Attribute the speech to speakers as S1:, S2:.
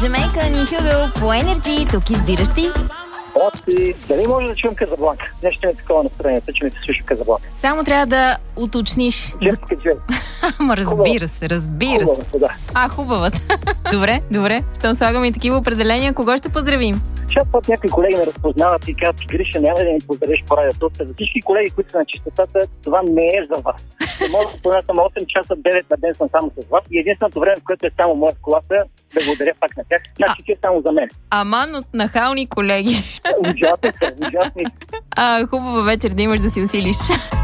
S1: Джамейка ни Хюгъл по Energy, тук избиращи.
S2: Дали може да чуем Казабланка? Нещо е такова настроението, че ми се слуша Казабланка.
S1: Само трябва да уточниш.
S2: Джесика Джей.
S1: Ама разбира се.
S2: Хубавата, да.
S1: Хубавата. Добре. Щом слагаме и такива определения, кого ще поздравим?
S2: Чат път някои колеги ме разпознават и казват: Гриша, няма да ни поздравиш по радиото. За всички колеги, които са на чистотата, това не е за вас. Не мога да спомня само 8 часа, 9 на ден съм само с вас и единственото време, в което е само моя колата, да благодаря пак на тях. Значи че е само за мен.
S1: Аман от нахални колеги.
S2: Ужасни.
S1: Хубава вечер да имаш, да си усилиш.